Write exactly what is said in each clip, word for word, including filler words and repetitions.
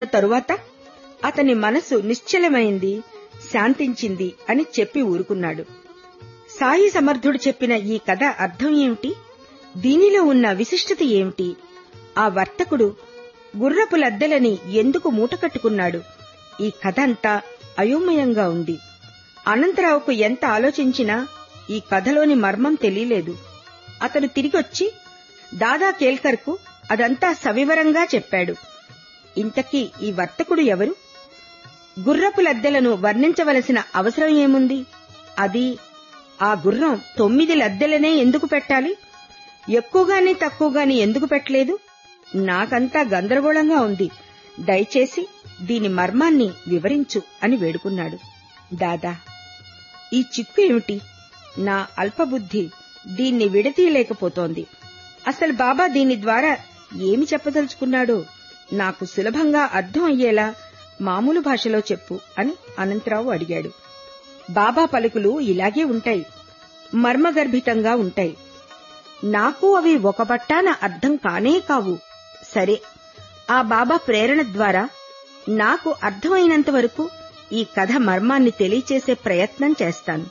తరువాత అతని మనసు నిశ్చలమైంది, శాంతించింది అని చెప్పి ఊరుకున్నాడు. సాయి సమర్థుడు చెప్పిన ఈ కథ అర్థం ఏమిటి? దీనిలో ఉన్న విశిష్టత ఏమిటి? ఆ వర్తకుడు గుర్రపు లద్దెలని ఎందుకు మూటకట్టుకున్నాడు? ఈ కథ అంతా అయోమయంగా ఉంది. అనంతరావుకు ఎంత ఆలోచించినా ఈ కథలోని మర్మం తెలియలేదు. అతను తిరిగొచ్చి దాదా కేల్కర్ కు అదంతా సవివరంగా చెప్పాడు. ఇంతకీ ఈ వర్తకుడు ఎవరు? గుర్రపు లద్దెలను వర్ణించవలసిన అవసరం ఏముంది? అది ఆ గుర్రం తొమ్మిది లద్దెలనే ఎందుకు పెట్టాలి? ఎక్కువగాని తక్కువగాని ఎందుకు పెట్టలేదు? నాకంతా గందరగోళంగా ఉంది. దయచేసి దీని మర్మాన్ని వివరించు అని వేడుకున్నాడు. దాదా, ఈ చిక్కు ఏమిటి? నా అల్పబుద్ధి దీన్ని విడతీయలేకపోతోంది. అసలు బాబా దీని ద్వారా ఏమి చెప్పదలుచుకున్నాడో నాకు సులభంగా అర్థం అయ్యేలా మామూలు భాషలో చెప్పు అని అనంతరావు అడిగాడు. బాబా పలుకులు ఇలాగే ఉంటాయి, మర్మగర్భితంగా ఉంటాయి. నాకు అవి ఒక పట్టాన అర్థం కానే కావు. సరే, ఆ బాబా ప్రేరణ ద్వారా నాకు అర్థమైనంత వరకు ఈ కథ మర్మాన్ని తెలియచేసే ప్రయత్నం చేస్తాను.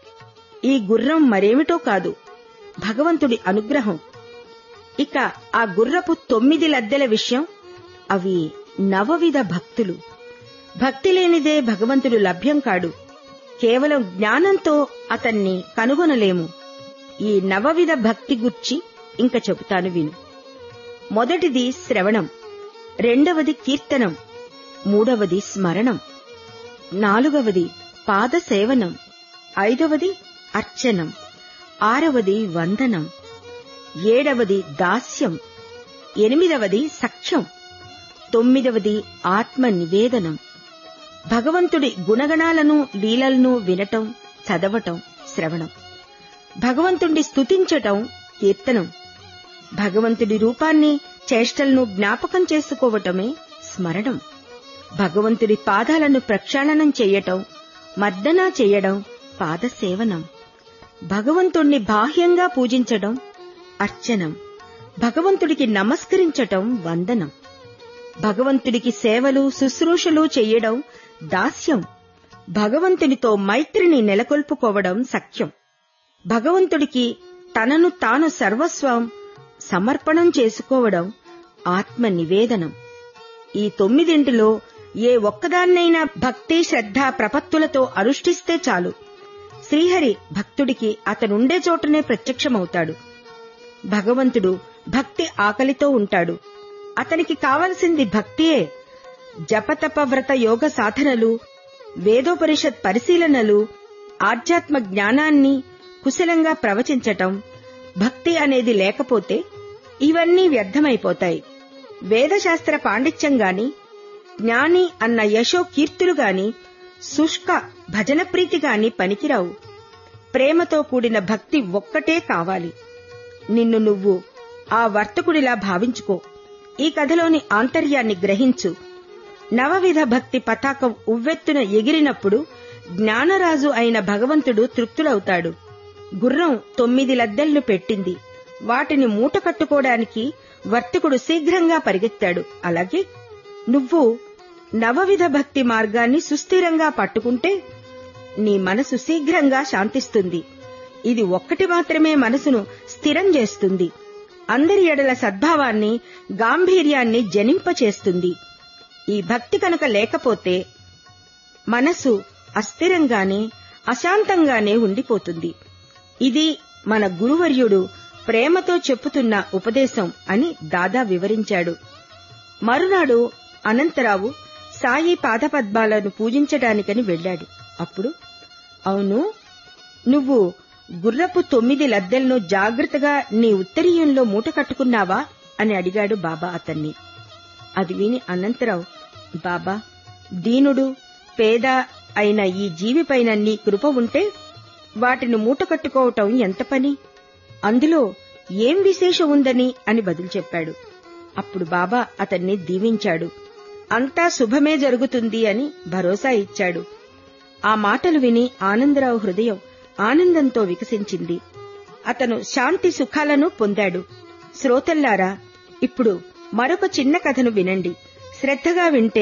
ఈ గుర్రం మరేమిటో కాదు, భగవంతుడి అనుగ్రహం. ఇక ఆ గుర్రపు తొమ్మిది లద్దెల విషయం, అవి నవవిధ భక్తులు. భక్తి లేనిదే భగవంతుడు లభ్యం కాడు. కేవలం జ్ఞానంతో అతన్ని కనుగొనలేము. ఈ నవవిధ భక్తి గుర్చి ఇంక చెబుతాను విను. మొదటిది శ్రవణం, రెండవది కీర్తనం, మూడవది స్మరణం, నాలుగవది పాదసేవనం, ఐదవది అర్చనం, ఆరవది వందనం, ఏడవది దాస్యం, ఎనిమిదవది సఖ్యం, తొమ్మిదవది ఆత్మ నివేదనం. భగవంతుడి గుణగణాలను లీలలను వినటం, చదవటం శ్రవణం. భగవంతుణ్ణి స్తుతించటం కీర్తనం. భగవంతుడి రూపాన్ని చేష్టలను జ్ఞాపకం చేసుకోవటమే స్మరణం. భగవంతుడి పాదాలను ప్రక్షాళనం చెయ్యటం, మర్దనా చెయ్యడం పాదసేవనం. భగవంతుణ్ణి బాహ్యంగా పూజించడం అర్చనం. భగవంతుడికి నమస్కరించటం వందనం. భగవంతుడికి సేవలు శుశ్రూషలు చెయ్యడం దాస్యం. భగవంతునితో మైత్రిని నెలకొల్పుకోవడం సఖ్యం. భగవంతుడికి తనను తాను సర్వస్వం సమర్పణం చేసుకోవడం ఆత్మ నివేదనం. ఈ తొమ్మిదింటిలో ఏ ఒక్కదాన్నైనా భక్తి శ్రద్ధ ప్రపత్తులతో అనుష్ఠిస్తే చాలు, శ్రీహరి భక్తుడికి అతనుండే చోటనే ప్రత్యక్షమవుతాడు. భగవంతుడు భక్తి ఆకలితో ఉంటాడు. అతనికి కావలసింది భక్తియే. జపతప వ్రత యోగ సాధనలు, వేదోపనిషత్ పరిశీలనలు, ఆధ్యాత్మ జ్ఞానాన్ని కుశలంగా ప్రవచించటం, భక్తి అనేది లేకపోతే ఇవన్నీ వ్యర్థమైపోతాయి. వేదశాస్త్ర పాండిత్యం గాని, జ్ఞాని అన్న యశో కీర్తులు గాని, శుష్క భజన ప్రీతి గాని పనికిరావు. ప్రేమతో కూడిన భక్తి ఒక్కటే కావాలి. నిన్ను నువ్వు ఆ వర్తకుడిలా భావించుకో. ఈ కథలోని ఆంతర్యాన్ని గ్రహించు. నవవిధ భక్తి పతాకం ఉవ్వెత్తున ఎగిరినప్పుడు జ్ఞానరాజు అయిన భగవంతుడు తృప్తులవుతాడు. గుర్రం తొమ్మిది లద్దెలను పెట్టింది. వాటిని మూట కట్టుకోవడానికి వర్తకుడు శీఘ్రంగా పరిగెత్తాడు. అలాగే నువ్వు నవవిధ భక్తి మార్గాన్ని సుస్థిరంగా పట్టుకుంటే నీ మనసు శీఘ్రంగా శాంతిస్తుంది. ఇది ఒక్కటి మాత్రమే మనసును స్థిరం చేస్తుంది. అందరి ఎడల సద్భావాన్ని, గాంభీర్యాన్ని జనింపచేస్తుంది. ఈ భక్తి కనుక లేకపోతే మనసు అస్థిరంగానే, అశాంతంగానే ఉండిపోతుంది. ఇది మన గురువర్యుడు ప్రేమతో చెప్పుతున్న ఉపదేశం అని దాదా వివరించాడు. మరునాడు అనంతరావు సాయి పాదపద్మాలను పూజించడానికని వెళ్లాడు. అప్పుడు, అవును, నువ్వు గుర్రపు తొమ్మిది లద్దెలను జాగ్రత్తగా నీ ఉత్తరీయంలో మూట కట్టుకున్నావా అని అడిగాడు బాబా అతన్ని. అది విని అనంతరావు, బాబా, దీనుడు పేద అయిన ఈ జీవిపైన నీ కృప ఉంటే వాటిని మూట కట్టుకోవటం ఎంత పని, అందులో ఏం విశేషం ఉందని అని బదులు చెప్పాడు. అప్పుడు బాబా అతన్ని దీవించాడు. అంతా శుభమే జరుగుతుంది అని భరోసా ఇచ్చాడు. ఆ మాటలు విని ఆనందరావు హృదయం ఆనందంతో వికసించింది. అతను శాంతి సుఖాలను పొందాడు. శ్రోతల్లారా, ఇప్పుడు మరొక చిన్న కథను వినండి. శ్రద్ధగా వింటే